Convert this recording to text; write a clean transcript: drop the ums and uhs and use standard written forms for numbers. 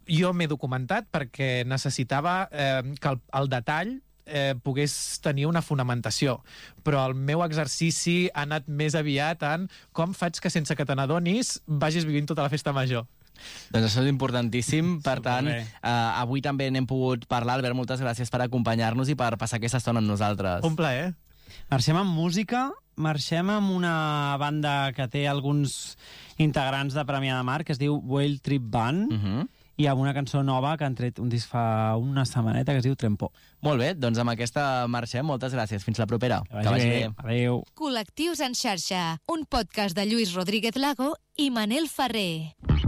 jo m'he documentat perquè necessitava que el detall pogués tenir una fonamentació, però el meu exercici ha anat més aviat en com faig que sense que te n'adonis vagis vivint tota la festa major. Doncs això és importantíssim, per tant, avui també n'hem pogut parlar. Albert, moltes gràcies per acompanyar-nos i per passar aquesta estona amb nosaltres. Un plaer. Marxem amb música, marxem amb una banda que té alguns integrants de Premià de Mar, que es diu Whale Trip Band, i amb una cançó nova que han tret un disc fa una setmaneta que es diu Trempó. Molt bé, doncs amb aquesta marxem. Moltes gràcies. Fins la propera. Que vagi bé. Adéu. Col·lectius en xarxa, un podcast de Lluís Rodríguez Lago i Manel Ferrer.